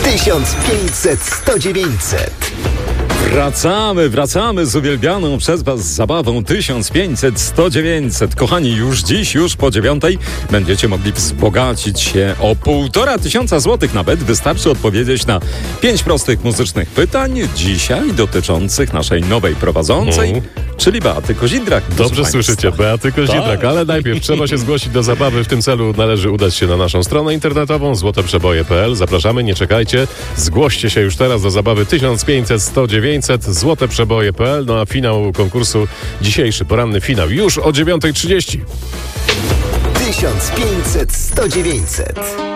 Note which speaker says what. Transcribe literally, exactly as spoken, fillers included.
Speaker 1: tysiąc pięćset, sto dziewięćset.
Speaker 2: Wracamy, wracamy z uwielbianą przez Was zabawą tysiąc pięćset, sto dziewięćset. Kochani, już dziś, już po dziewiątej będziecie mogli wzbogacić się o półtora tysiąca złotych nawet. Wystarczy odpowiedzieć na pięć prostych muzycznych pytań, dzisiaj dotyczących naszej nowej prowadzącej, mm. czyli Beaty Kozidrak.
Speaker 3: Dobrze słyszycie, Beaty Kozidrak, tak. Ale najpierw trzeba się zgłosić do zabawy. W tym celu należy udać się na naszą stronę internetową złote przeboje kropka p l. Zapraszamy, nie czekajcie. Zgłoście się już teraz do zabawy tysiąc pięćset, sto dziewięćset, złote przeboje kropka p l. No a finał konkursu, dzisiejszy poranny finał już o dziewiąta trzydzieści.
Speaker 1: tysiąc pięćset, sto dziewięćset.